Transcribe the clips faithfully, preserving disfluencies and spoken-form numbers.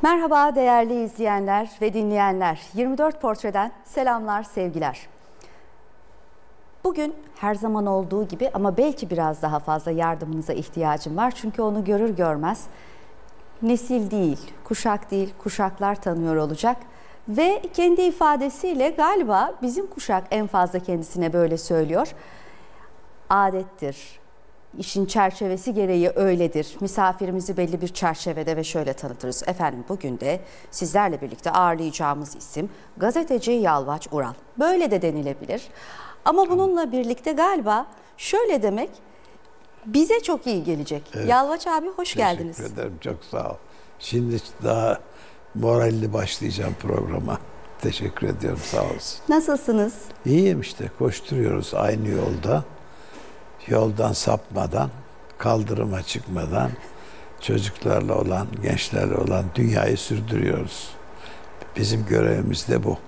Merhaba değerli izleyenler ve dinleyenler. yirmi dört Portre'den selamlar, sevgiler. Bugün her zaman olduğu gibi ama belki biraz daha fazla yardımınıza ihtiyacım var. Çünkü onu görür görmez nesil değil, kuşak değil, kuşaklar tanıyor olacak. Ve kendi ifadesiyle galiba bizim kuşak en fazla kendisine böyle söylüyor. Adettir. İşin çerçevesi gereği öyledir. Misafirimizi belli bir çerçevede ve şöyle tanıtırız. Efendim bugün de sizlerle birlikte ağırlayacağımız isim gazeteci Yalvaç Ural. Böyle de denilebilir. Ama bununla birlikte galiba şöyle demek bize çok iyi gelecek. Evet. Yalvaç abi hoş Teşekkür geldiniz. Teşekkür ederim, çok sağ ol. Şimdi daha moralli başlayacağım programa. Teşekkür ediyorum, sağ olsun. Nasılsınız? İyiyim işte, koşturuyoruz aynı yolda. Yoldan sapmadan, kaldırıma çıkmadan çocuklarla olan, gençlerle olan dünyayı sürdürüyoruz. Bizim görevimiz de bu.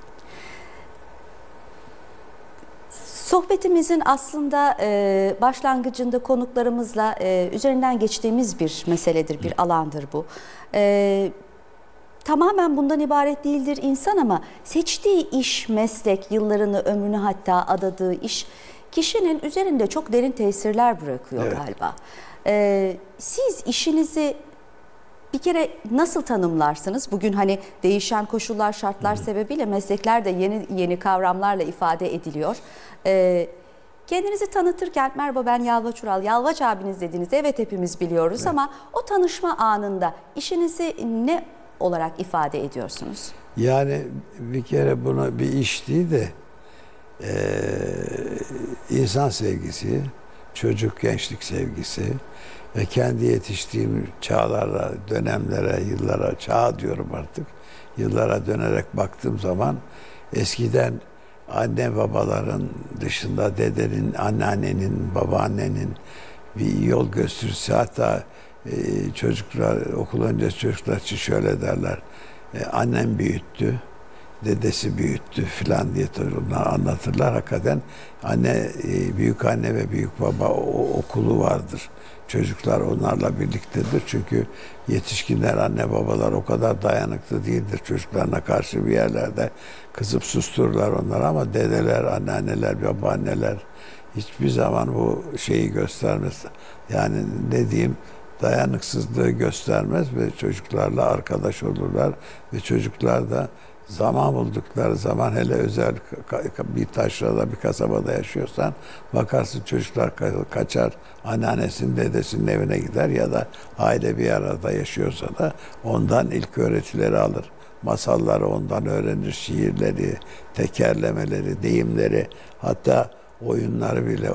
Sohbetimizin aslında e, başlangıcında konuklarımızla e, üzerinden geçtiğimiz bir meseledir, bir alandır bu. E, tamamen bundan ibaret değildir insan ama seçtiği iş, meslek, yıllarını, ömrünü hatta adadığı iş kişinin üzerinde çok derin tesirler bırakıyor evet. galiba. E, siz işinizi bir kere nasıl tanımlarsınız? Bugün hani değişen koşullar, şartlar Hı. sebebiyle meslekler de yeni yeni kavramlarla ifade ediliyor. Ee, kendinizi tanıtırken merhaba ben Yalvaç Ural, Yalvaç abiniz dediğinizde evet hepimiz biliyoruz evet. ama o tanışma anında işinizi ne olarak ifade ediyorsunuz? Yani bir kere bunu bir iş değil de e, insan sevgisi, çocuk gençlik sevgisi ve kendi yetiştiğim çağlara, dönemlere, yıllara, çağ diyorum artık, yıllara dönerek baktığım zaman eskiden anne babaların dışında dedenin, anneannenin, babaannenin bir yol gösterisi, hatta e, çocuklar, okul öncesi çocuklar için şöyle derler, e, annem büyüttü, dedesi büyüttü filan diye onlar anlatırlar. Hakikaten anne, büyük anne ve büyük baba o, okulu vardır. Çocuklar onlarla birliktedir. Çünkü yetişkinler, anne babalar o kadar dayanıklı değildir çocuklarına karşı bir yerlerde. Kızıp sustururlar onları ama dedeler, anneanneler, babaanneler hiçbir zaman bu şeyi göstermez. Yani ne diyeyim, dayanıksızlığı göstermez ve çocuklarla arkadaş olurlar ve çocuklar da zaman buldukları zaman, hele özel bir taşrada, bir kasabada yaşıyorsan bakarsın çocuklar kaçar, anneannesinin, dedesinin evine gider ya da aile bir arada yaşıyorsa da ondan ilk öğretileri alır. Masalları ondan öğrenir, şiirleri, tekerlemeleri, deyimleri, hatta oyunları bile